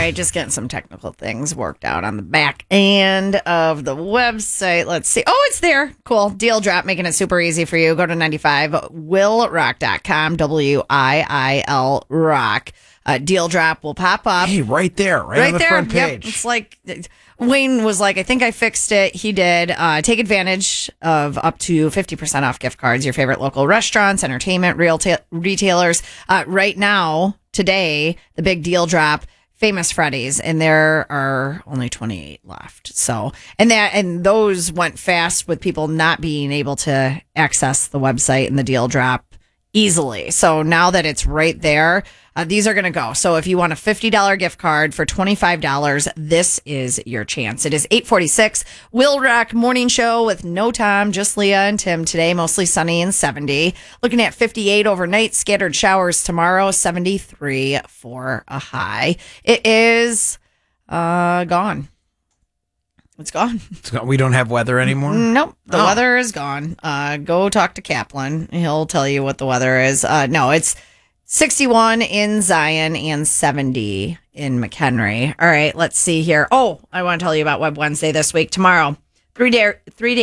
right, just getting some technical things worked out on the back end of the website. Let's see. Oh, it's there. Cool. Deal drop, making it super easy for you. Go to 95willrock.com, WIIL rock. Deal drop will pop up. Hey, right there, right on the there. front page. Yep. It's like Wayne was like, I think I fixed it. He did. Take advantage of up to 50% off gift cards, your favorite local restaurants, entertainment, retailers. Right now, today, the big deal drop, Famous Freddy's, and there are only 28 left. So, and those went fast with people not being able to access the website and the deal drop easily. So now that it's right there, these are going to go. So if you want a $50 gift card for $25, this is your chance. It is 8:46. Will Rock Morning Show with no Tom, just Leah and Tim today. Mostly sunny and 70. Looking at 58 overnight. Scattered showers tomorrow. 73 for a high. It is gone. It's gone. We don't have weather anymore? Nope. The weather is gone. Go talk to Kaplan. He'll tell you what the weather is. No, it's 61 in Zion and 70 in McHenry. All right, let's see here. Oh, I want to tell you about Web Wednesday this week. Tomorrow, three day